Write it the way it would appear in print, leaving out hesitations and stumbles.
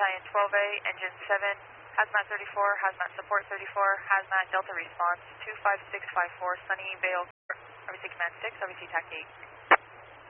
Battalion 12A, Engine 7, Hazmat 34, Hazmat Support 34, Hazmat Delta Response 25654, Sunny Vale, RBC Command 6, RBC TAC 8.